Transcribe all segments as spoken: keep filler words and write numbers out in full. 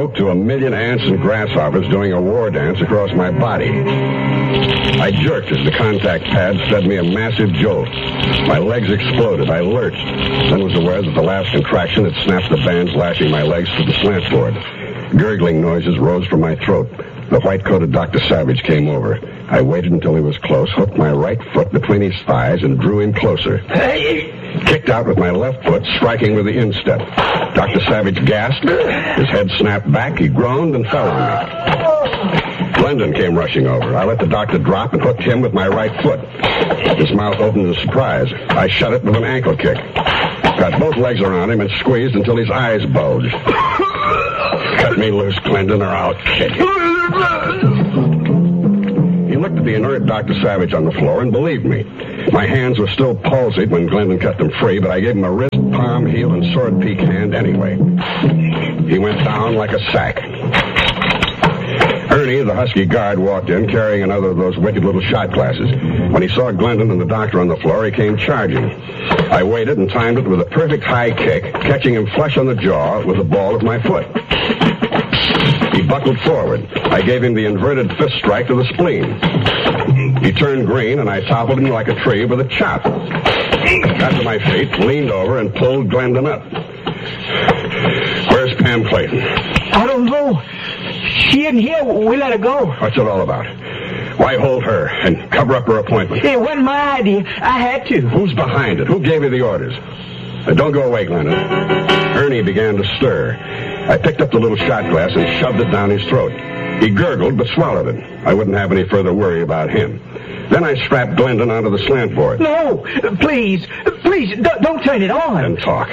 woke to a million ants and grasshoppers doing a war dance across my body. I jerked as the contact pad fed me a massive jolt. My legs exploded. I lurched, then was aware that the last contraction had snapped the bands lashing my legs to the slant board. Gurgling noises rose from my throat. The white-coated Doctor Savage came over. I waited until he was close, hooked my right foot between his thighs, and drew him closer. Kicked out with my left foot, striking with the instep. Doctor Savage gasped. His head snapped back. He groaned and fell on me. Glendon came rushing over. I let the doctor drop and hooked him with my right foot. His mouth opened in surprise. I shut it with an ankle kick. Got both legs around him and squeezed until his eyes bulged. Cut me loose, Glendon, or I'll kick you. He looked at the inert Doctor Savage on the floor and believed me. My hands were still palsied when Glendon cut them free, but I gave him a wrist, palm, heel, and sword peak hand anyway. He went down like a sack. Ernie, the husky guard, walked in carrying another of those wicked little shot glasses. When he saw Glendon and the doctor on the floor, he came charging. I waited and timed it with a perfect high kick, catching him flush on the jaw with the ball of my foot. He buckled forward. I gave him the inverted fist strike to the spleen. He turned green, and I toppled him like a tree with a chop. Got to my feet, leaned over, and pulled Glendon up. Where's Pam Clayton? I don't know. She isn't here. We let her go. What's it all about? Why hold her and cover up her appointment? It wasn't my idea. I had to. Who's behind it? Who gave you the orders? Uh, don't go away, Glendon. Ernie began to stir. I picked up the little shot glass and shoved it down his throat. He gurgled but swallowed it. I wouldn't have any further worry about him. Then I strapped Glendon onto the slant board. No, please, please, don't, don't turn it on. And talk.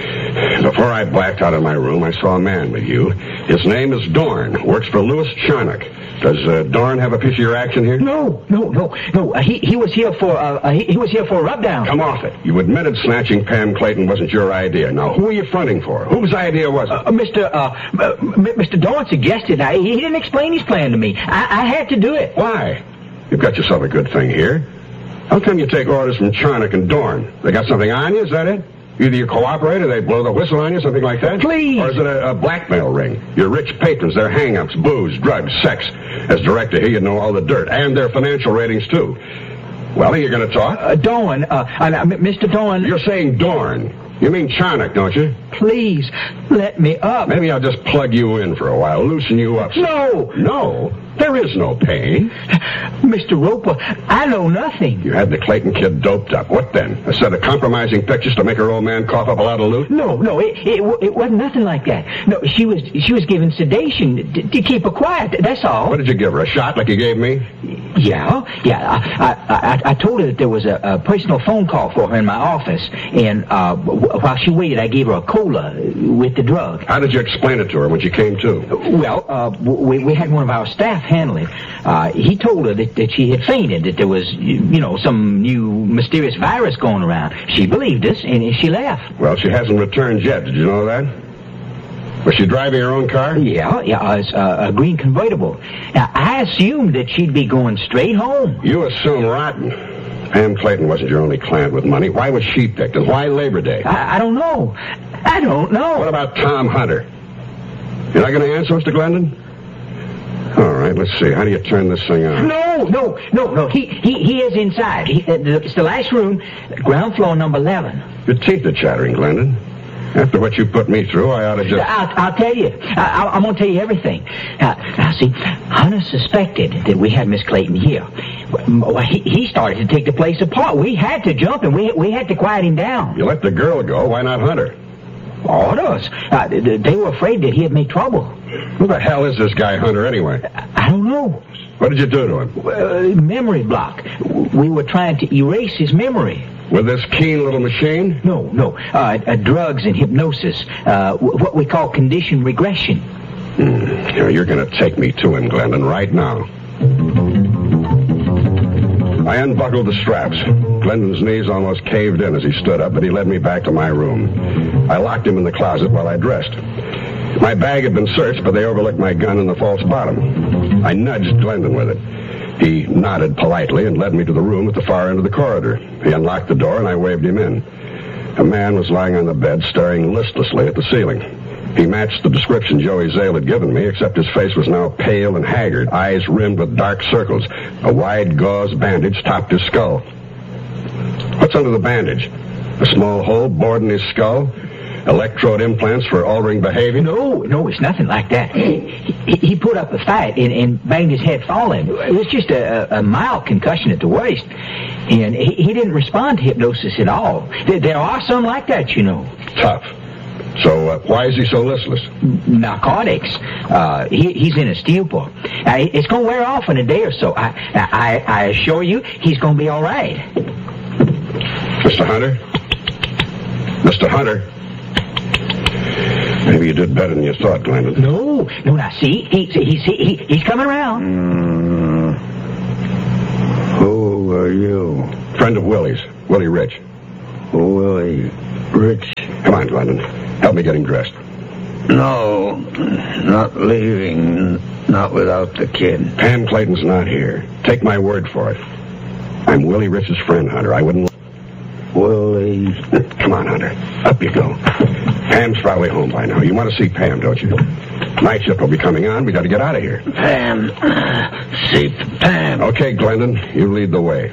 Before I blacked out of my room, I saw a man with you. His name is Dorn, works for Louis Charnock. Does uh, Dorn have a piece of your action here? No, no, no, no. Uh, he he was here for uh, uh, he, he was here for a rub down. Come off it. You admitted snatching Pam Clayton wasn't your idea. Now, who are you fronting for? Whose idea was it? Uh, Mister Uh, M- Mister Dorn suggested. I, he didn't explain his plan to me. I, I had to do it. Why? You've got yourself a good thing here. How come you take orders from Charnock and Dorn? They got something on you? Is that it? Either you cooperate or they blow the whistle on you, something like that? Please. Or is it a, a blackmail ring? Your rich patrons, their hang-ups, booze, drugs, sex. As director here, you know all the dirt. And their financial ratings, too. Well, are you going to talk? Uh, Dorn, uh, uh, Mister Dorn. You're saying Dorn. You mean Charnock, don't you? Please, let me up. Maybe I'll just plug you in for a while, loosen you up. No. No? There is no pain. Mister Roper, I know nothing. You had the Clayton kid doped up. What then? A set of compromising pictures to make her old man cough up a lot of loot? No, no, it, it, it wasn't nothing like that. No, she was she was given sedation to, to keep her quiet, that's all. What did you give her, a shot like you gave me? Yeah, yeah. I I, I, I told her that there was a, a personal phone call for her in my office, and uh, while she waited, I gave her a cola with the drug. How did you explain it to her when she came to? Well, uh, we, we had one of our staff handle it. Uh, he told her that, that she had fainted, that there was, you know, some new mysterious virus going around. She believed us, and she left. Well, she hasn't returned yet. Did you know that? Was she driving her own car? Yeah, yeah, it's uh, a green convertible. Now, I assumed that she'd be going straight home. You assume rotten. Pam Clayton wasn't your only client with money. Why was she picked, and why Labor Day? I, I don't know. I don't know. What about Tom Hunter? You're not going to answer, Mister Glendon? All right, let's see. How do you turn this thing on? No, no, no, no. He he, he is inside. He, uh, it's the last room, ground floor, number eleven. Your teeth are chattering, Glendon. After what you put me through, I ought to just... I'll, I'll tell you. I, I'm going to tell you everything. Now, now, see, Hunter suspected that we had Miss Clayton here. Well, he, he started to take the place apart. We had to jump, and we we had to quiet him down. You let the girl go. Why not Hunter? Orders. Uh, they were afraid that he had made trouble. Who the hell is this guy Hunter, anyway? I don't know. What did you do to him? Uh, memory block. We were trying to erase his memory. With this keen little machine? No, no. Uh, uh, drugs and hypnosis. Uh, w- what we call conditioned regression. Mm. You know, you're going to take me to him, Glendon, right now. I unbuckled the straps. Glendon's knees almost caved in as he stood up, but he led me back to my room. I locked him in the closet while I dressed. My bag had been searched, but they overlooked my gun in the false bottom. I nudged Glendon with it. He nodded politely and led me to the room at the far end of the corridor. He unlocked the door, and I waved him in. A man was lying on the bed, staring listlessly at the ceiling. He matched the description Joey Zale had given me, except his face was now pale and haggard, eyes rimmed with dark circles. A wide gauze bandage topped his skull. What's under the bandage? A small hole bored in his skull? Electrode implants for altering behavior? No, no, it's nothing like that. He, he put up a fight and, and banged his head falling. It was just a, a mild concussion at the waist. And he, he didn't respond to hypnosis at all. There, there are some like that, you know. Tough. So uh, why is he so listless? Narcotics. Uh, he, he's in a stupor. Uh, it's going to wear off in a day or so. I, I, I assure you, he's going to be all right. Mister Hunter? Mister Hunter? Maybe you did better than you thought, Glendon. No, no, now see, he, he's, he, he's coming around. Mm. Who are you? Friend of Willie's, Willie Rich. Willie Rich? Come on, Glendon. Help me get him dressed. No, not leaving, not without the kid. Pam Clayton's not here. Take my word for it. I'm Willie Rich's friend, Hunter. I wouldn't... Willie... Come on, Hunter. Up you go. Pam's probably home by now. You want to see Pam, don't you? Night shift will be coming on. We got to get out of here. Pam. See Pam. Okay, Glendon. You lead the way.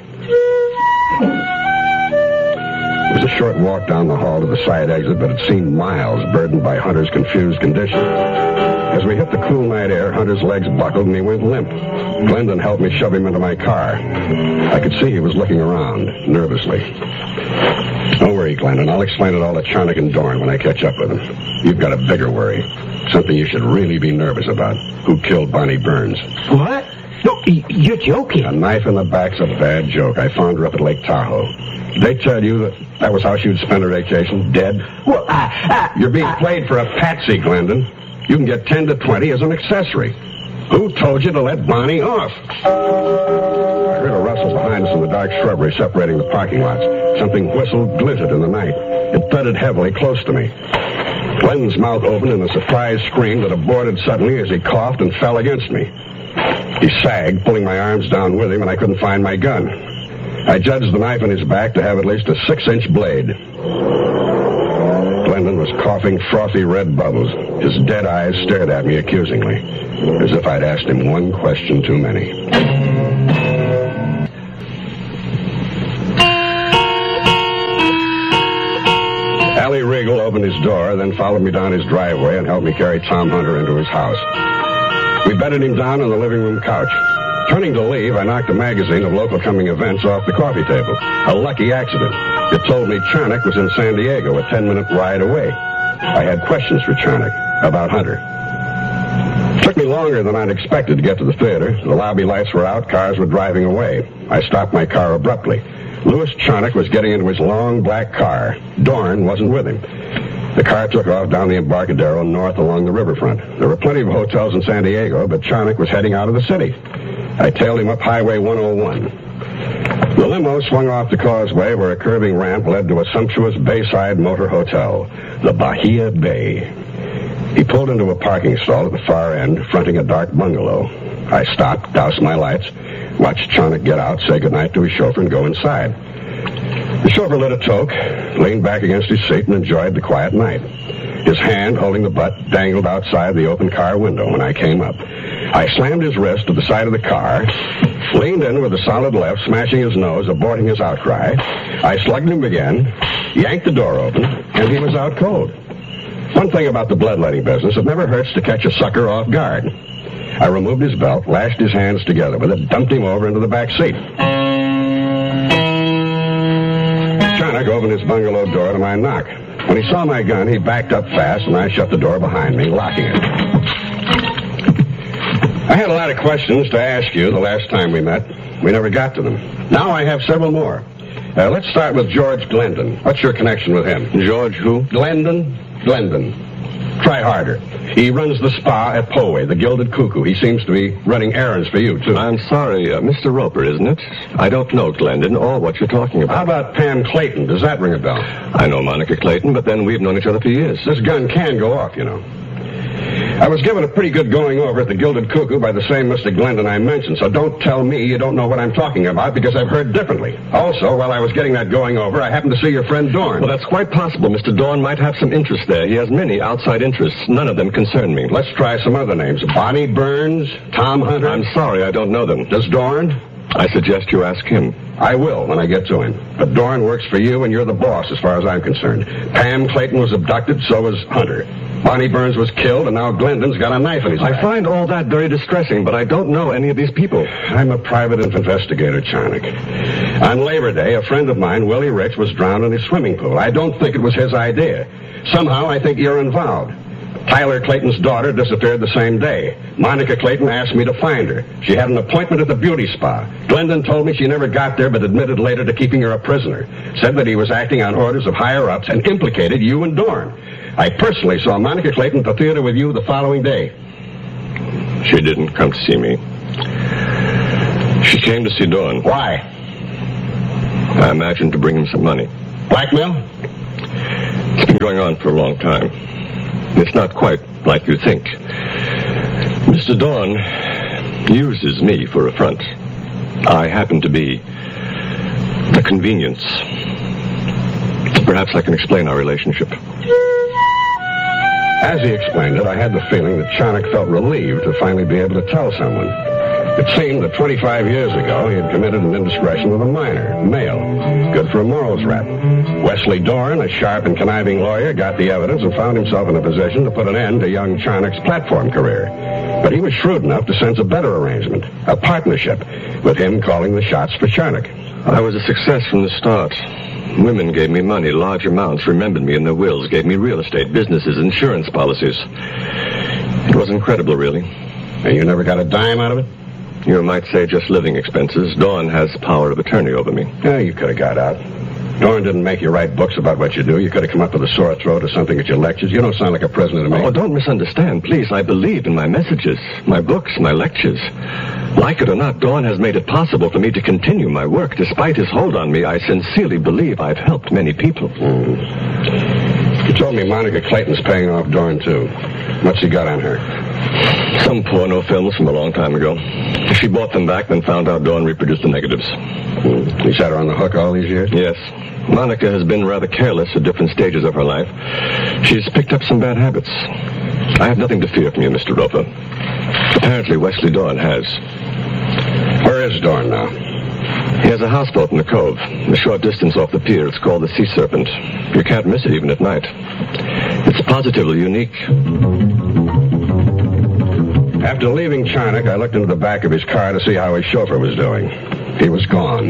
It was a short walk down the hall to the side exit, but it seemed miles, burdened by Hunter's confused condition. As we hit the cool night air, Hunter's legs buckled and he went limp. Glendon helped me shove him into my car. I could see he was looking around, nervously. Don't worry, Glendon. I'll explain it all to Charnock and Dorn when I catch up with them. You've got a bigger worry. Something you should really be nervous about. Who killed Bonnie Burns? What? No, you're joking. A knife in the back's a bad joke. I found her up at Lake Tahoe. Did they tell you that that was how she would spend her vacation? Dead? Well, I... I You're being I, played for a patsy, Glendon. You can get ten to twenty as an accessory. Who told you to let Bonnie off? I heard a rustle behind us in the dark shrubbery separating the parking lots. Something whistled, glinted in the night. It thudded heavily close to me. Glendon's mouth opened in a surprised scream that aborted suddenly as he coughed and fell against me. He sagged, pulling my arms down with him, and I couldn't find my gun. I judged the knife in his back to have at least a six-inch blade. Glendon was coughing frothy red bubbles. His dead eyes stared at me accusingly, as if I'd asked him one question too many. Allie Regal opened his door, then followed me down his driveway and helped me carry Tom Hunter into his house. We bedded him down on the living room couch. Turning to leave, I knocked a magazine of local coming events off the coffee table. A lucky accident. It told me Charnock was in San Diego, a ten-minute ride away. I had questions for Charnock about Hunter. It took me longer than I'd expected to get to the theater. The lobby lights were out, cars were driving away. I stopped my car abruptly. Louis Charnock was getting into his long black car. Dorn wasn't with him. The car took off down the Embarcadero north along the riverfront. There were plenty of hotels in San Diego, but Charnock was heading out of the city. I tailed him up Highway one oh one. The limo swung off the causeway where a curving ramp led to a sumptuous bayside motor hotel, the Bahia Bay. He pulled into a parking stall at the far end, fronting a dark bungalow. I stopped, doused my lights, watched Charnock get out, say goodnight to his chauffeur, and go inside. The chauffeur lit a toke, leaned back against his seat, and enjoyed the quiet night. His hand, holding the butt, dangled outside the open car window when I came up. I slammed his wrist to the side of the car, leaned in with a solid left, smashing his nose, aborting his outcry. I slugged him again, yanked the door open, and he was out cold. One thing about the bloodletting business, it never hurts to catch a sucker off guard. I removed his belt, lashed his hands together with it, dumped him over into the back seat. Charnock opened his bungalow door to my knock. When he saw my gun, he backed up fast, and I shut the door behind me, locking it. I had a lot of questions to ask you the last time we met. We never got to them. Now I have several more. Uh, let's start with George Glendon. What's your connection with him? George who? Glendon. Glendon. Try harder. He runs the spa at Poway, the Gilded Cuckoo. He seems to be running errands for you, too. I'm sorry, uh, Mister Roper, isn't it? I don't know Glendon or what you're talking about. How about Pam Clayton? Does that ring a bell? I know Monica Clayton, but then we've known each other for years. This gun can go off, you know. I was given a pretty good going over at the Gilded Cuckoo by the same Mister Glendon I mentioned, so don't tell me you don't know what I'm talking about, because I've heard differently. Also, while I was getting that going over, I happened to see your friend Dorn. Well, that's quite possible. Mister Dorn might have some interest there. He has many outside interests. None of them concern me. Let's try some other names. Bonnie Burns, Tom Hunter. I'm sorry, I don't know them. Does Dorn? I suggest you ask him. I will when I get to him. But Dorn works for you, and you're the boss as far as I'm concerned. Pam Clayton was abducted, so was Hunter. Bonnie Burns was killed, and now Glendon's got a knife in his back. I find all that very distressing, but I don't know any of these people. I'm a private investigator, Charnock. On Labor Day, a friend of mine, Willie Rich, was drowned in his swimming pool. I don't think it was his idea. Somehow, I think you're involved. Tyler Clayton's daughter disappeared the same day. Monica Clayton asked me to find her. She had an appointment at the beauty spa. Glendon told me she never got there, but admitted later to keeping her a prisoner. Said that he was acting on orders of higher-ups and implicated you and Dorn. I personally saw Monica Clayton at the theater with you the following day. She didn't come to see me. She came to see Dorn. Why? I imagine to bring him some money. Blackmail? It's been going on for a long time. It's not quite like you think. Mister Dorn uses me for a front. I happen to be a convenience. Perhaps I can explain our relationship. As he explained it, I had the feeling that Charnock felt relieved to finally be able to tell someone. It seemed that twenty-five years ago, he had committed an indiscretion with a minor, male. Good for a morals rap. Wesley Dorn, a sharp and conniving lawyer, got the evidence and found himself in a position to put an end to young Charnock's platform career. But he was shrewd enough to sense a better arrangement, a partnership, with him calling the shots for Charnock. I was a success from the start. Women gave me money, large amounts, remembered me in their wills, gave me real estate, businesses, insurance policies. It was incredible, really. And you never got a dime out of it? You might say just living expenses. Dorn has power of attorney over me. Yeah, you could have got out. Dorn didn't make you write books about what you do. You could have come up with a sore throat or something at your lectures. You don't sound like a prisoner to me. Oh, don't misunderstand, please. I believe in my messages, my books, my lectures. Like it or not, Dorn has made it possible for me to continue my work. Despite his hold on me, I sincerely believe I've helped many people. Mm. You told me Monica Clayton's paying off Dorn, too. What's he got on her? Some porno films from a long time ago. She bought them back, then found out Dorn reproduced the negatives. Mm. He's had her on the hook all these years? Yes. Monica has been rather careless at different stages of her life. She's picked up some bad habits. I have nothing to fear from you, Mister Roper. Apparently, Wesley Dorn has. Where is Dorn now? He has a houseboat in the cove, a short distance off the pier. It's called the Sea Serpent. You can't miss it even at night. It's positively unique. After leaving Charnock, I looked into the back of his car to see how his chauffeur was doing. He was gone.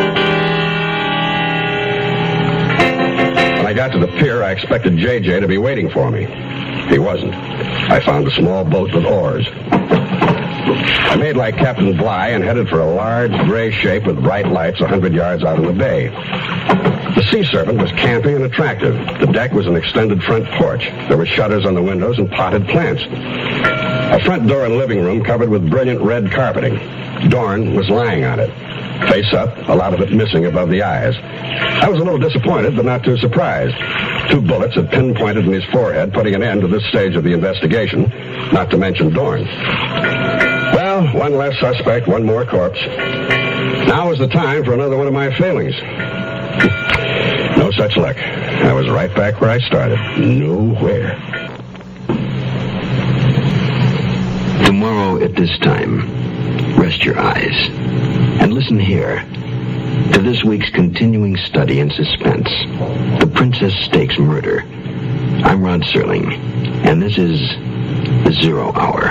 When I got to the pier, I expected J J to be waiting for me. He wasn't. I found a small boat with oars. I made like Captain Bligh and headed for a large gray shape with bright lights a hundred yards out in the bay. The Sea Serpent was camping and attractive. The deck was an extended front porch. There were shutters on the windows and potted plants. A front door and living room covered with brilliant red carpeting. Dorn was lying on it, face up, a lot of it missing above the eyes. I was a little disappointed, but not too surprised. Two bullets had pinpointed in his forehead, putting an end to this stage of the investigation, not to mention Dorn. Well, one less suspect, one more corpse. Now is the time for another one of my failings. No such luck. I was right back where I started. Nowhere. Tomorrow at this time, rest your eyes and listen here to this week's continuing study in suspense, The Princess Stakes Murder. I'm Rod Serling, and this is The Zero Hour.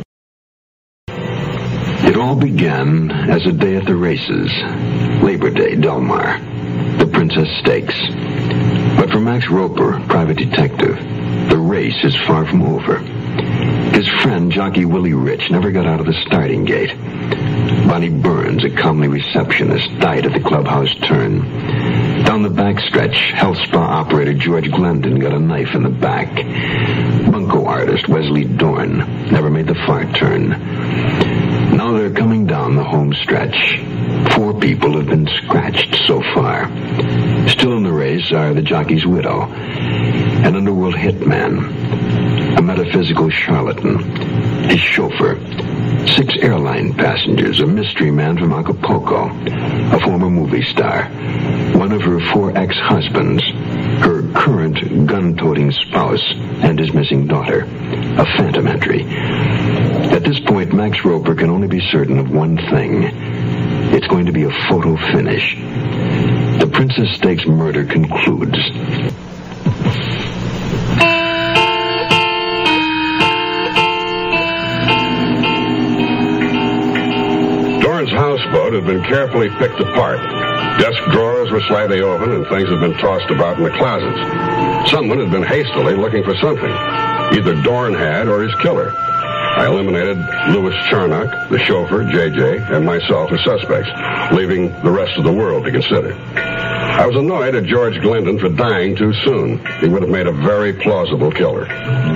It all began as a day at the races, Labor Day, Del Mar, the Princess Stakes. But for Max Roper, private detective, the race is far from over. His friend, jockey Willie Rich, never got out of the starting gate. Bonnie Burns, a comely receptionist, died at the clubhouse turn. Down the backstretch, health spa operator George Glendon got a knife in the back. Bunco artist Wesley Dorn never made the far turn. Now they're coming down the home stretch. Four people have been scratched so far. Still in the race, race are the jockey's widow, an underworld hitman, a metaphysical charlatan, his chauffeur, six airline passengers, a mystery man from Acapulco, a former movie star, one of her four ex-husbands, her current gun-toting spouse, and his missing daughter, a phantom entry. At this point, Max Roper can only be certain of one thing. It's going to be a photo finish. The Princess Stakes murder concludes. Dorn's houseboat had been carefully picked apart. Desk drawers were slightly open and things had been tossed about in the closets. Someone had been hastily looking for something. Either Dorn had or his killer. I eliminated Louis Charnock, the chauffeur, J J, and myself as suspects, leaving the rest of the world to consider. I was annoyed at George Glendon for dying too soon. He would have made a very plausible killer.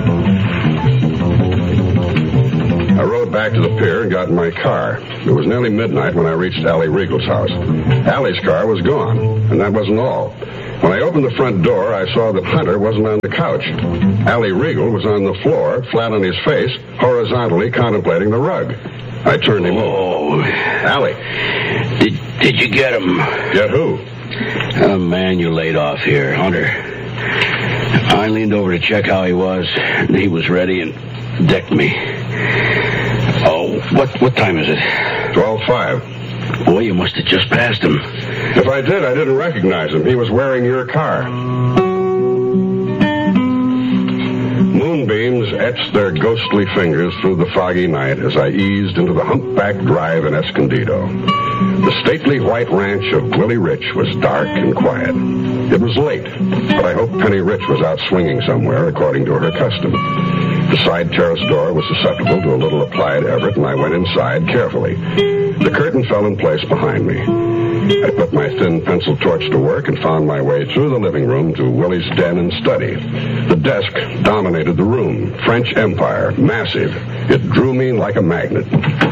I rode back to the pier and got in my car. It was nearly midnight when I reached Allie Regal's house. Allie's car was gone, and that wasn't all. When I opened the front door, I saw that Hunter wasn't on the couch. Allie Regal was on the floor, flat on his face, horizontally contemplating the rug. I turned him Oh. over. Allie. Did, did you get him? Get who? A man you laid off here, Hunter. I leaned over to check how he was, and he was ready and decked me. Oh, what what time is it? twelve five. Boy, you must have just passed him. If I did, I didn't recognize him. He was wearing your car. Moonbeams etched their ghostly fingers through the foggy night as I eased into the humpback drive in Escondido. The stately white ranch of Willie Rich was dark and quiet. It was late, but I hoped Penny Rich was out swinging somewhere, according to her custom. The side terrace door was susceptible to a little applied Everett, and I went inside carefully. The curtain fell in place behind me. I put my thin pencil torch to work and found my way through the living room to Willie's den and study. The desk dominated the room. French Empire, massive. It drew me like a magnet.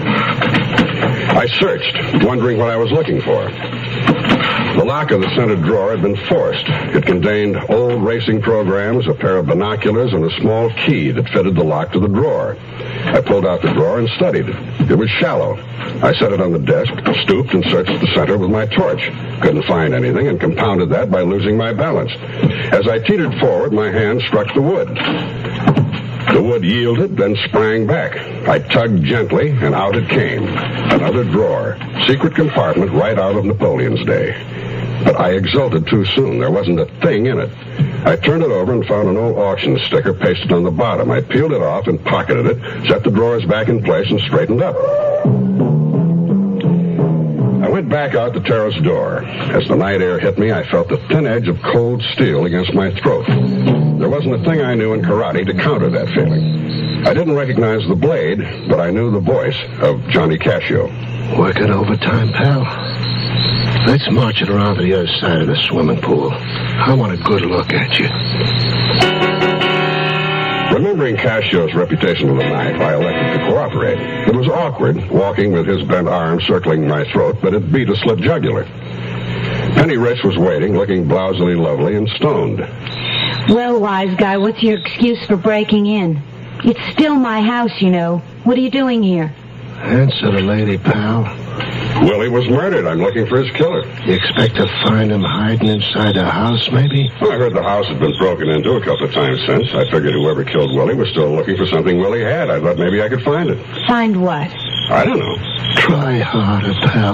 I searched, wondering what I was looking for. The lock of the center drawer had been forced. It contained old racing programs, a pair of binoculars, and a small key that fitted the lock to the drawer. I pulled out the drawer and studied it. It was shallow. I set it on the desk, stooped, and searched the center with my torch. Couldn't find anything, and compounded that by losing my balance. As I teetered forward, my hand struck the wood. The wood yielded, then sprang back. I tugged gently, and out it came. Another drawer. Secret compartment right out of Napoleon's day. But I exulted too soon. There wasn't a thing in it. I turned it over and found an old auction sticker pasted on the bottom. I peeled it off and pocketed it, set the drawers back in place, and straightened up. I went back out the terrace door. As the night air hit me, I felt the thin edge of cold steel against my throat. There wasn't a thing I knew in karate to counter that feeling. I didn't recognize the blade, but I knew the voice of Johnny Cascio. Working overtime, pal. Let's march it around to the other side of the swimming pool. I want a good look at you. Remembering Cascio's reputation with a knife, I elected to cooperate. It was awkward, walking with his bent arm circling my throat, but it beat a slit jugular. Penny Rich was waiting, looking blousily lovely and stoned. Well, wise guy, what's your excuse for breaking in? It's still my house, you know. What are you doing here? Answer the lady, pal. Willie was murdered. I'm looking for his killer. You expect to find him hiding inside the house, maybe? Well, I heard the house had been broken into a couple of times since. I figured whoever killed Willie was still looking for something Willie had. I thought maybe I could find it. Find what? I don't know. Try harder, pal.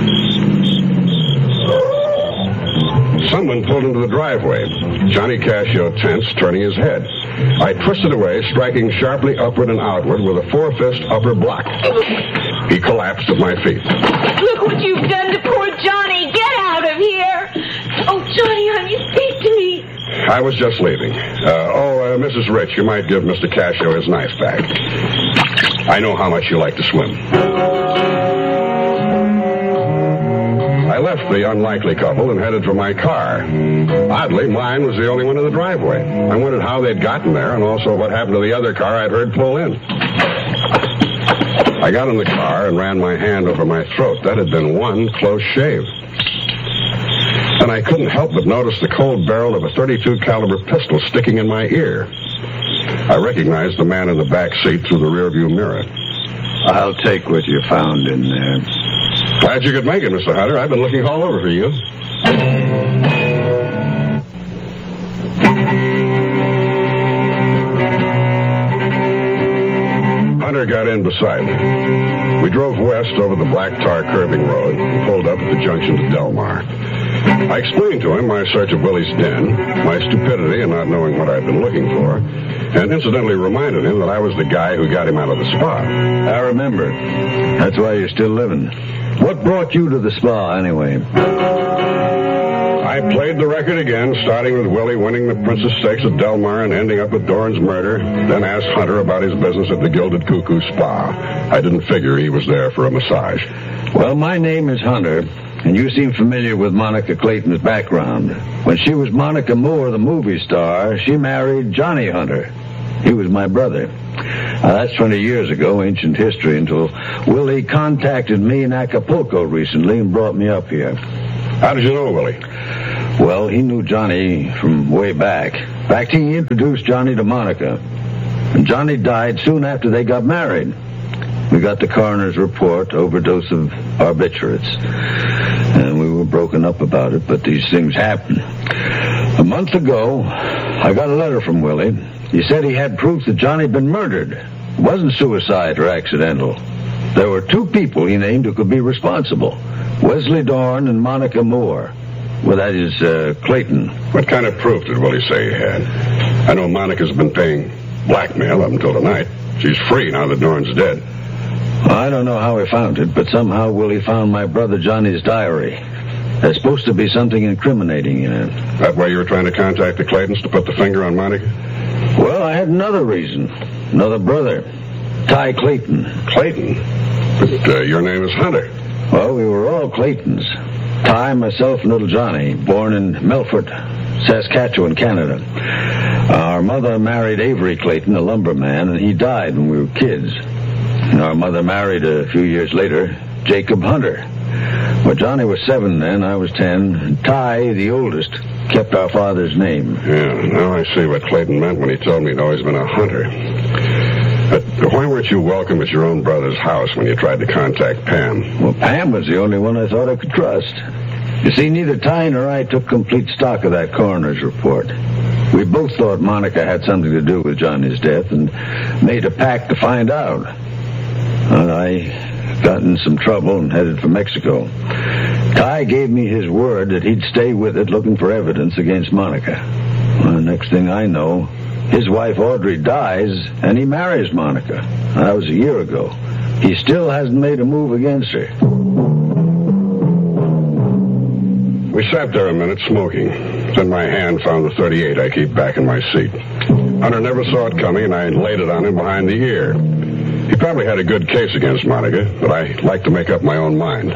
Someone pulled into the driveway. Johnny Cascio tensed, turning his head. I twisted away, striking sharply upward and outward with a four-fist upper block. He collapsed at my feet. Look what you've done to poor Johnny. Get out of here. Oh, Johnny, honey, speak to me. I was just leaving. Uh, oh, uh, Missus Rich, you might give Mister Cascio his knife back. I know how much you like to swim. I left the unlikely couple and headed for my car. Oddly, mine was the only one in the driveway. I wondered how they'd gotten there and also what happened to the other car I'd heard pull in. I got in the car and ran my hand over my throat. That had been one close shave. And I couldn't help but notice the cold barrel of a thirty-two caliber pistol sticking in my ear. I recognized the man in the back seat through the rearview mirror. I'll take what you found in there. Glad you could make it, Mister Hunter. I've been looking all over for you. Hunter got in beside me. We drove west over the black tar curving road and pulled up at the junction to Delmar. I explained to him my search of Willie's den, my stupidity in not knowing what I'd been looking for, and incidentally reminded him that I was the guy who got him out of the spa. I remember. That's why you're still living. What brought you to the spa, anyway? I played the record again, starting with Willie winning the Princess Stakes at Delmar and ending up with Dorn's murder, then asked Hunter about his business at the Gilded Cuckoo Spa. I didn't figure he was there for a massage. Well, my name is Hunter, and you seem familiar with Monica Clayton's background. When she was Monica Moore, the movie star, she married Johnny Hunter. He was my brother. Now, that's twenty years ago, ancient history, until Willie contacted me in Acapulco recently and brought me up here. How did you know Willie? Well, he knew Johnny from way back. In fact, he introduced Johnny to Monica. And Johnny died soon after they got married. We got the coroner's report, overdose of barbiturates. And we were broken up about it, but these things happen. A month ago, I got a letter from Willie. He said he had proof that Johnny had been murdered. It wasn't suicide or accidental. There were two people he named who could be responsible. Wesley Dorn and Monica Moore. Well, that is, uh, Clayton. What kind of proof did Willie say he had? I know Monica's been paying blackmail up until tonight. She's free now that Dorn's dead. Well, I don't know how he found it, but somehow Willie found my brother Johnny's diary. There's supposed to be something incriminating in it. That why you were trying to contact the Claytons to put the finger on Monica? Well, I had another reason. Another brother. Ty Clayton. Clayton? But uh, your name is Hunter. Well, we were all Claytons. Ty, myself, and little Johnny, born in Melfort, Saskatchewan, Canada. Our mother married Avery Clayton, a lumberman, and he died when we were kids. And our mother married a few years later Jacob Hunter. Well, Johnny was seven then, I was ten, and Ty, the oldest, kept our father's name. Yeah, now I see what Clayton meant when he told me he'd always been a hunter. But why weren't you welcome at your own brother's house when you tried to contact Pam? Well, Pam was the only one I thought I could trust. You see, neither Ty nor I took complete stock of that coroner's report. We both thought Monica had something to do with Johnny's death and made a pact to find out. And I got in some trouble and headed for Mexico. Ty gave me his word that he'd stay with it looking for evidence against Monica. Well, the next thing I know, his wife Audrey dies and he marries Monica. That was a year ago. He still hasn't made a move against her. We sat there a minute smoking. Then my hand found the thirty-eight I keep back in my seat. Hunter never saw it coming and I laid it on him behind the ear. He probably had a good case against Monica, but I like to make up my own mind.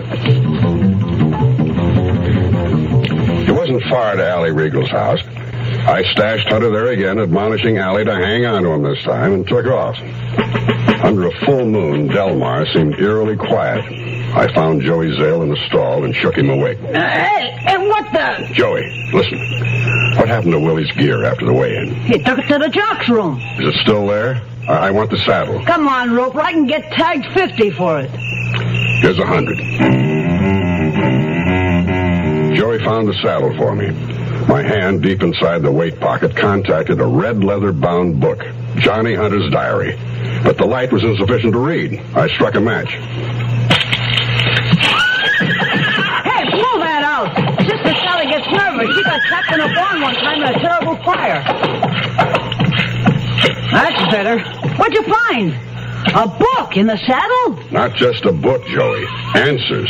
It wasn't far to Allie Regal's house. I stashed Hunter there again, admonishing Allie to hang on to him this time, and took off. Under a full moon, Delmar seemed eerily quiet. I found Joey Zale in the stall and shook him awake. Uh, hey, hey, what the? Joey, listen. What happened to Willie's gear after the weigh-in? He took it to the jock's room. Is it still there? I, I want the saddle. Come on, Roper. I can get tagged fifty for it. Here's a hundred. Joey found the saddle for me. My hand, deep inside the weight pocket, contacted a red leather-bound book, Johnny Hunter's diary. But the light was insufficient to read. I struck a match. Hey, blow that out! Sister Sally gets nervous. She got trapped in a barn one time in a terrible fire. That's better. What'd you find? A book in the saddle? Not just a book, Joey. Answers.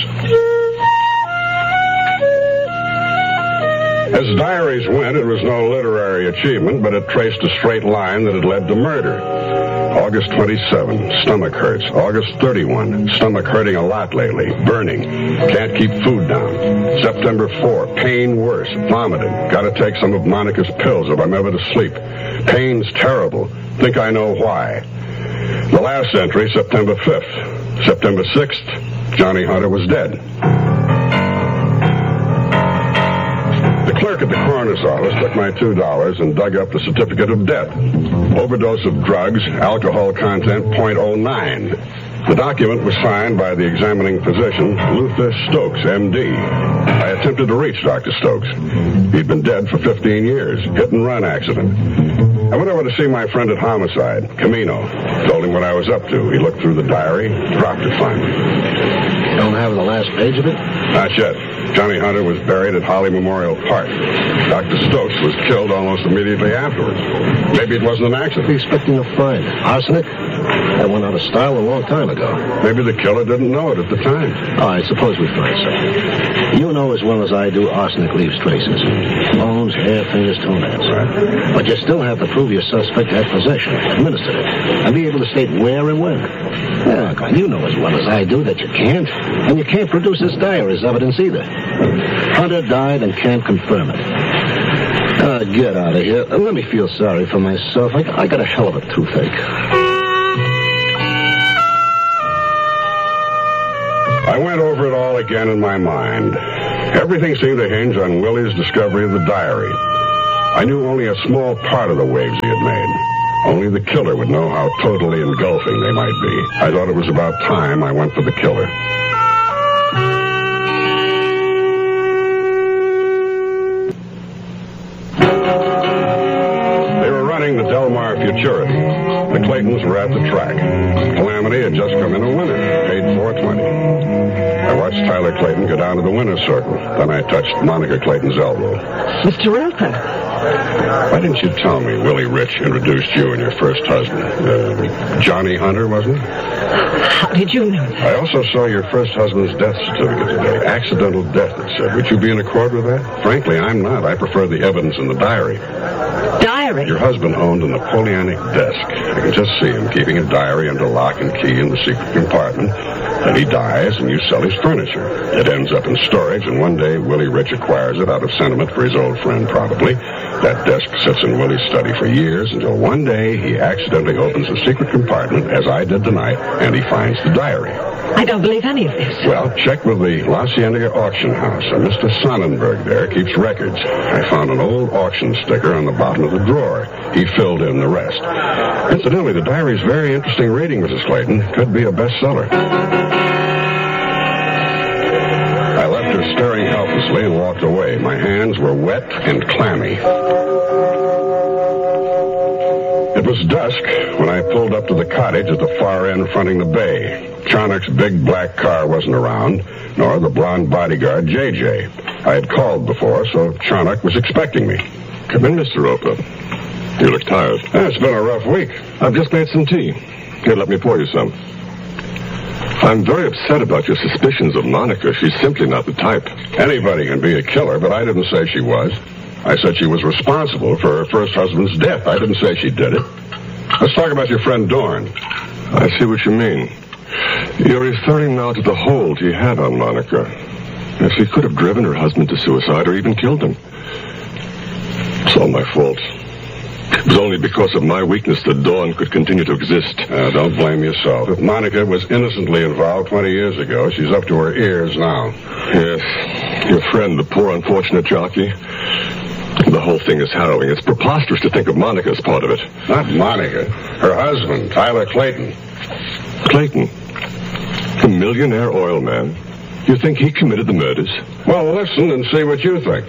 As diaries went, it was no literary achievement, but it traced a straight line that had led to murder. August twenty-seventh, stomach hurts. August thirty-first, stomach hurting a lot lately. Burning. Can't keep food down. September fourth, pain worse. Vomiting. Gotta take some of Monica's pills if I'm ever to sleep. Pain's terrible. Think I know why. The last entry, September fifth. September sixth, Johnny Hunter was dead. clerk at the coroner's office took my two dollars and dug up the certificate of death. Overdose of drugs, alcohol content point oh nine. The document was signed by the examining physician, Luther Stokes, M D. I attempted to reach Doctor Stokes. He'd been dead for fifteen years. Hit-and-run accident. I went over to see my friend at Homicide, Camino. Told him what I was up to. He looked through the diary, dropped it finally. Don't have the last page of it? Not yet. Johnny Hunter was buried at Holly Memorial Park. Doctor Stokes was killed almost immediately afterwards. Maybe it wasn't an accident. What are you expecting to find? Arsenic? That went out of style a long time ago. Maybe the killer didn't know it at the time. All right, suppose we find something. You know as well as I do arsenic leaves traces. Bones, hair, fingers, toenails. Right. But you still have to prove your suspect had possession, administered it, and be able to state where and when. Yeah, God, you know as well as I do that you can't. And you can't produce his diary as evidence either. Hunter died and can't confirm it. Uh, get out of here. Uh, let me feel sorry for myself. I, I got a hell of a toothache. I went over it all again in my mind. Everything seemed to hinge on Willie's discovery of the diary. I knew only a small part of the waves he had made. Only the killer would know how totally engulfing they might be. I thought it was about time I went for the killer. They were running the Del Mar Futurity. The Claytons were at the track. Calamity had just come in a winner, paid four twenty. I watched Tyler Clayton go down to the winner's circle. Then I touched Monica Clayton's elbow. Mister Roper. Why didn't you tell me Willie Rich introduced you and your first husband? Uh, Johnny Hunter, wasn't it? How did you know that? I also saw your first husband's death certificate today. Accidental death, it said. Would you be in accord with that? Frankly, I'm not. I prefer the evidence in the diary. Diary? Your husband owned a Napoleonic desk. I can just see him keeping a diary under lock and key in the secret compartment. Then he dies, and you sell his furniture. It ends up in storage, and one day Willie Rich acquires it out of sentiment for his old friend, probably. That desk sits in Willie's study for years, until one day he accidentally opens the secret compartment, as I did tonight, and he finds the diary. I don't believe any of this. Well, check with the La Cienega auction house. And Mister Sonnenberg there keeps records. I found an old auction sticker on the bottom of the drawer. He filled in the rest. Incidentally, the diary's very interesting reading, Missus Clayton. Could be a bestseller. I left her staring helplessly and walked away. My hands were wet and clammy. It was dusk when I pulled up to the cottage at the far end fronting the bay. Charnock's big black car wasn't around, nor the blonde bodyguard, J J. I had called before, so Charnock was expecting me. Come in, Mister Roper. You look tired. It's been a rough week. I've just made some tea. Here, let me pour you some. I'm very upset about your suspicions of Monica. She's simply not the type. Anybody can be a killer, but I didn't say she was. I said she was responsible for her first husband's death. I didn't say she did it. Let's talk about your friend Dorn. I see what you mean. You're referring now to the hold he had on Monica. Yes, he could have driven her husband to suicide or even killed him. It's all my fault. It was only because of my weakness that Dawn could continue to exist. Uh, don't blame yourself. If Monica was innocently involved twenty years ago, she's up to her ears now. Yes. Your friend, the poor unfortunate jockey. The whole thing is harrowing. It's preposterous to think of Monica as part of it. Not Monica. Her husband, Tyler Clayton. Clayton? The millionaire oil man? You think he committed the murders? Well, listen and see what you think.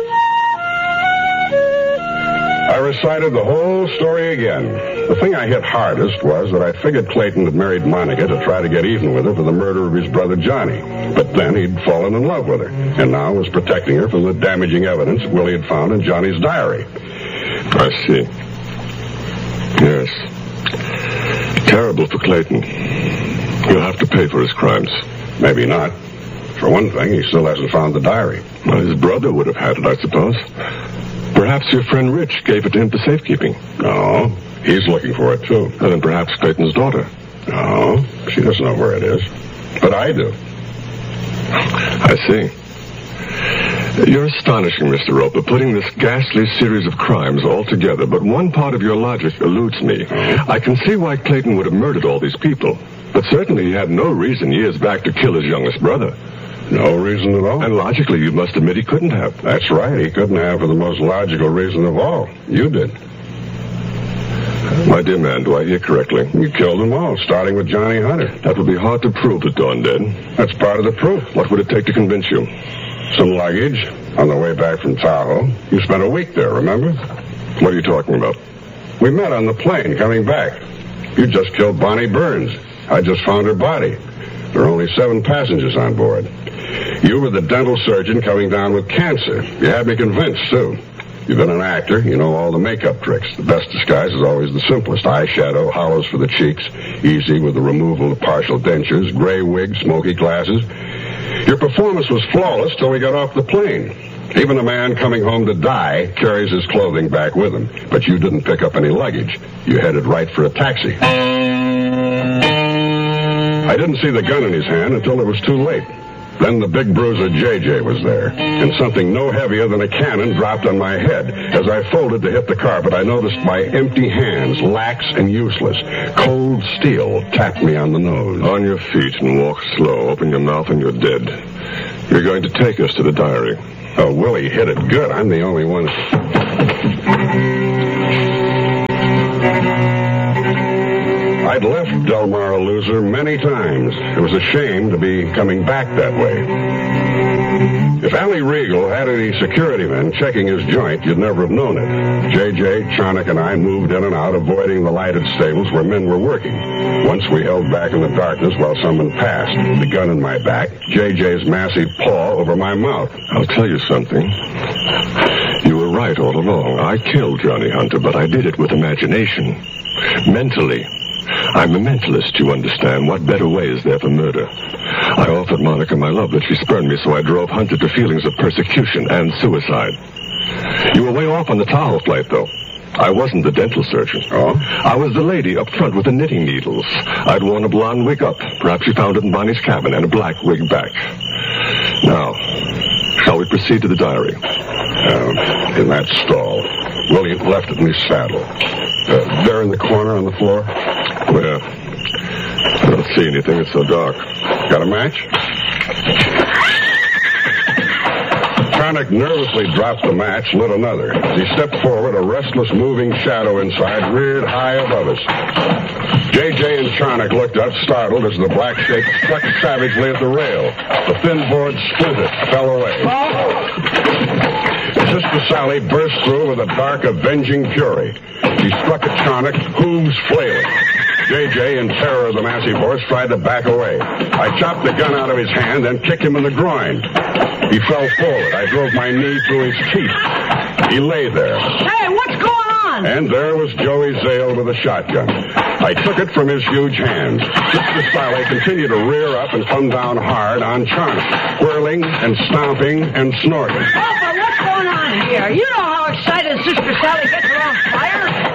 I recited the whole story again. The thing I hit hardest was that I figured Clayton had married Monica to try to get even with her for the murder of his brother Johnny. But then he'd fallen in love with her, and now was protecting her from the damaging evidence Willie had found in Johnny's diary. I see. Yes. Terrible for Clayton. He'll have to pay for his crimes. Maybe not. For one thing, he still hasn't found the diary. Well, his brother would have had it, I suppose. Perhaps your friend Rich gave it to him for safekeeping. No, he's looking for it, too. And then perhaps Clayton's daughter. No, she doesn't know where it is. But I do. I see. You're astonishing, Mister Roper, putting this ghastly series of crimes all together, but one part of your logic eludes me. Mm-hmm. I can see why Clayton would have murdered all these people, but certainly he had no reason years back to kill his youngest brother. No reason at all. And logically, you must admit he couldn't have. That's right. He couldn't have for the most logical reason of all. You did. My dear man, do I hear correctly? You killed them all, starting with Johnny Hunter. That would be hard to prove that Dawn did. That's part of the proof. What would it take to convince you? Some luggage on the way back from Tahoe. You spent a week there, remember? What are you talking about? We met on the plane coming back. You just killed Bonnie Burns. I just found her body. There are only seven passengers on board. You were the dental surgeon coming down with cancer. You had me convinced, too. You've been an actor. You know all the makeup tricks. The best disguise is always the simplest. Eyeshadow, hollows for the cheeks, easy with the removal of partial dentures, gray wig, smoky glasses. Your performance was flawless till we got off the plane. Even a man coming home to die carries his clothing back with him. But you didn't pick up any luggage. You headed right for a taxi. I didn't see the gun in his hand until it was too late. Then the big bruiser J J was there, and something no heavier than a cannon dropped on my head. As I folded to hit the carpet, I noticed my empty hands, lax and useless. Cold steel tapped me on the nose. On your feet and walk slow. Open your mouth and you're dead. You're going to take us to the diary. Oh, Willie hit it good. I'm the only one. I'd left Delmar a loser many times. It was a shame to be coming back that way. If Allie Regal had any security men checking his joint, you'd never have known it. J J, Charnock, and I moved in and out, avoiding the lighted stables where men were working. Once we held back in the darkness while someone passed, the gun in my back, J J's massive paw over my mouth. I'll tell you something. You were right all along. I killed Johnny Hunter, but I did it with imagination. Mentally. I'm a mentalist, you understand. What better way is there for murder? I offered Monica my love, but she spurned me, so I drove Hunter to feelings of persecution and suicide. You were way off on the Tahoe flight, though. I wasn't the dental surgeon. Oh? I was the lady up front with the knitting needles. I'd worn a blonde wig up. Perhaps you found it in Bonnie's cabin, and a black wig back. Now, shall we proceed to the diary? Uh, in that stall. Willie left it in his saddle. Uh, there in the corner on the floor? Where? I don't see anything. It's so dark. Got a match? Charnock nervously dropped the match, lit another. As he stepped forward, a restless moving shadow inside reared high above us. J J and Charnock looked up, startled, as the black shape struck savagely at the rail. The thin board splintered, fell away. Sister Sally burst through with a dark, avenging fury. She struck at Charnock, hooves flailing. J J, in terror of the massive horse, tried to back away. I chopped the gun out of his hand and kicked him in the groin. He fell forward. I drove my knee through his teeth. He lay there. Hey, what's going on? And there was Joey Zale with a shotgun. I took it from his huge hands. Sister Sally continued to rear up and come down hard on Charnock, whirling and stomping and snorting. Papa, what's going on here? You know how excited Sister Sally gets around fire.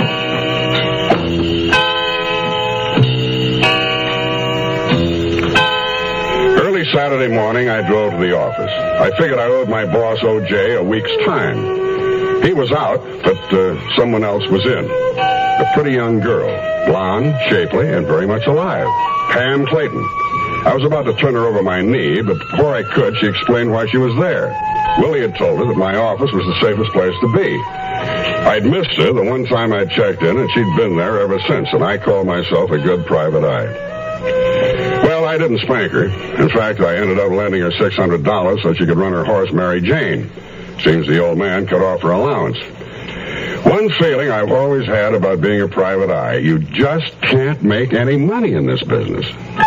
Saturday morning, I drove to the office. I figured I owed my boss, O J, a week's time. He was out, but uh, someone else was in. A pretty young girl, blonde, shapely, and very much alive. Pam Clayton. I was about to turn her over my knee, but before I could, she explained why she was there. Willie had told her that my office was the safest place to be. I'd missed her the one time I'd checked in, and she'd been there ever since, and I called myself a good private eye. Well, I didn't spank her. In fact, I ended up lending her six hundred dollars so she could run her horse, Mary Jane. Seems the old man cut off her allowance. One feeling I've always had about being a private eye, you just can't make any money in this business.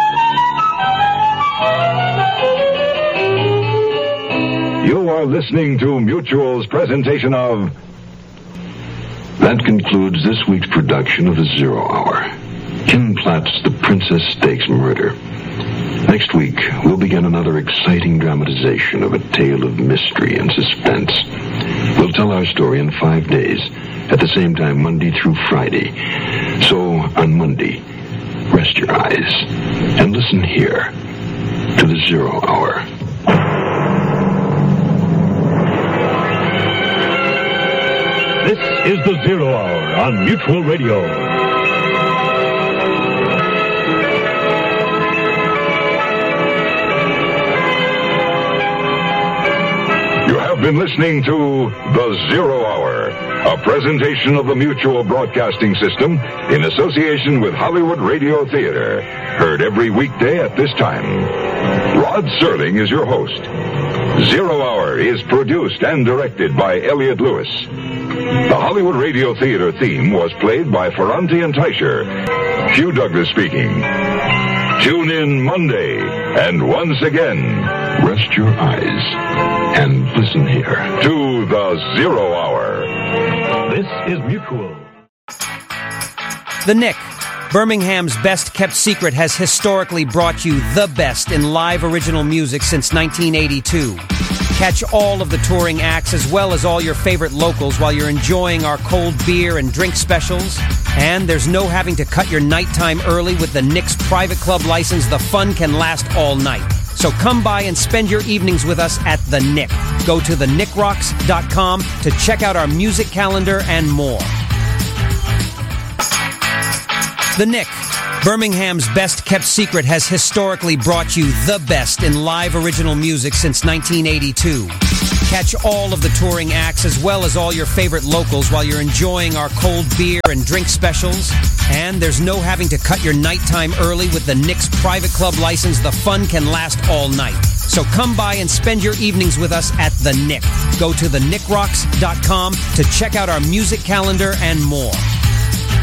You are listening to Mutual's presentation of... That concludes this week's production of The Zero Hour. Ken Platt's The Princess Stakes Murder. Next week, we'll begin another exciting dramatization of a tale of mystery and suspense. We'll tell our story in five days, at the same time Monday through Friday. So, on Monday, rest your eyes and listen here to The Zero Hour. This is The Zero Hour on Mutual Radio. been listening to The Zero Hour, a presentation of the Mutual Broadcasting System in association with Hollywood Radio Theater. Heard every weekday at this time. Rod Serling is your host. Zero Hour is produced and directed by Elliot Lewis. The Hollywood Radio Theater theme was played by Ferranti and Teicher. Hugh Douglas speaking. Tune in Monday, and once again, rest your eyes and listen here to The Zero Hour. This is Mutual. The Nick, Birmingham's best-kept secret, has historically brought you the best in live original music since nineteen eighty-two. Catch all of the touring acts as well as all your favorite locals while you're enjoying our cold beer and drink specials. And there's no having to cut your nighttime early with the Nick's private club license. The fun can last all night. So come by and spend your evenings with us at The Nick. Go to the nick rocks dot com to check out our music calendar and more. The Nick, Birmingham's best-kept secret, has historically brought you the best in live original music since nineteen eighty-two. Catch all of the touring acts as well as all your favorite locals while you're enjoying our cold beer and drink specials. And there's no having to cut your nighttime early with the Nick's private club license. The fun can last all night. So come by and spend your evenings with us at The Nick. Go to the nick rocks dot com to check out our music calendar and more.